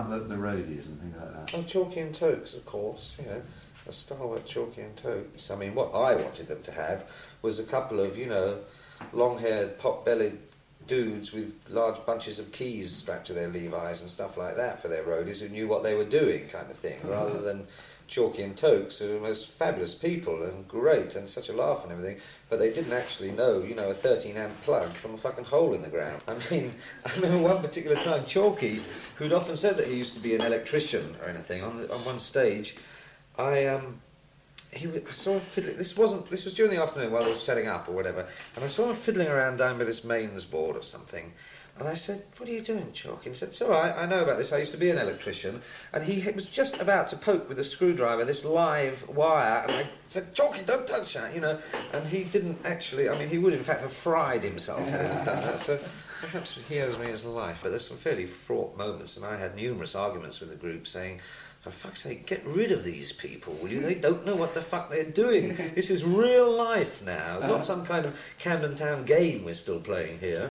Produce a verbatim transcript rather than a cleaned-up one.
about the, the roadies and things like that? Oh, Chalky and Tokes, of course, you know, a stalwart Chalky and Tokes. I mean, what I wanted them to have was a couple of, you know, long-haired, pot-bellied dudes with large bunches of keys strapped to their Levi's and stuff like that for their roadies who knew what they were doing, kind of thing, rather than Chalky and Tokes, who were the most fabulous people and great and such a laugh and everything, but they didn't actually know, you know, a thirteen amp plug from a fucking hole in the ground. I mean, I remember one particular time, Chalky, who'd often said that he used to be an electrician or anything, on, the, on one stage, I, um, he, I saw him fiddling, this wasn't, this was during the afternoon while I was setting up or whatever, and I saw him fiddling around down by this mains board or something. And I said, what are you doing, Chalky? And he said, it's all right, I know about this, I used to be an electrician. And he was just about to poke with a screwdriver this live wire, and I said, Chalky, don't touch that, you know. And he didn't actually, I mean, he would in fact have fried himself if he had done that. So perhaps he owes me his life. But there's some fairly fraught moments, and I had numerous arguments with the group saying, for fuck's sake, get rid of these people, will you? They don't know what the fuck they're doing. This is real life now. It's not some kind of Camden Town game we're still playing here.